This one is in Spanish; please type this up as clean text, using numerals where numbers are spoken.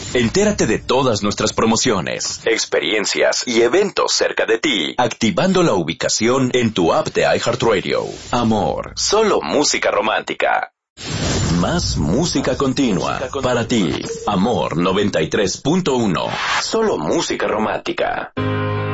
Entérate de todas nuestras promociones, experiencias y eventos cerca de ti, activando la ubicación en tu app de iHeartRadio. Amor, solo música romántica. Más música continua para ti. Amor 93.1. Solo música romántica.